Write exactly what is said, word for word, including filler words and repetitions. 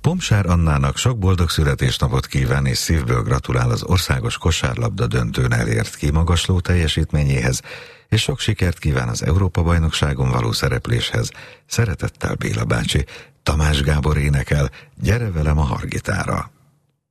Pomsár Annának sok boldog születésnapot kíván és szívből gratulál az országos kosárlabda döntőn elért kimagasló teljesítményéhez, és sok sikert kíván az Európa-bajnokságon való szerepléshez. Szeretettel Béla bácsi. Tamás Gábor énekel, Gyere velem a Hargitára.